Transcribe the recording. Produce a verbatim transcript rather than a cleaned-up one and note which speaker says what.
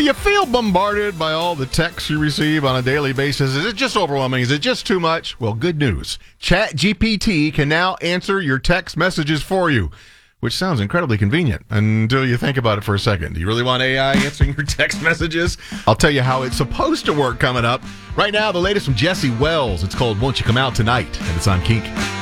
Speaker 1: Do you feel bombarded by all the texts you receive on a daily basis? Is it just overwhelming? Is it just too much? Well, good news. ChatGPT can now answer your text messages for you, which sounds incredibly convenient until you think about it for a second. Do you really want A I answering your text messages? I'll tell you how it's supposed to work coming up. Right now, the latest from Jesse Wells. It's called Won't You Come Out Tonight, and it's on Kink.